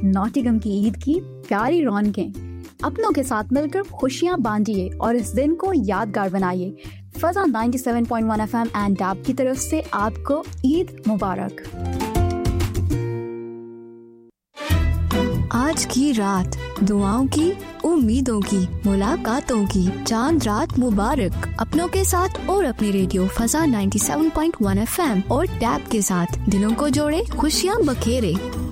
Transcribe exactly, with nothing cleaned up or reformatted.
Nottingham की ईद की प्यारी रौनकें। अपनों के साथ मिलकर खुशियां बांटिए और इस दिन को यादगार बनाइए। फजा सत्तानवे point one FM and dab की तरफ से आपको ईद मुबारक। आज की रात दुआओं की, उम्मीदों की, मुलाकातों की चांद रात मुबारक। अपनों के साथ और अपने रेडियो फजा सत्तानवे पॉइंट वन एफएम और टैब के साथ दिलों को जोड़े, खुशियां बखेरे।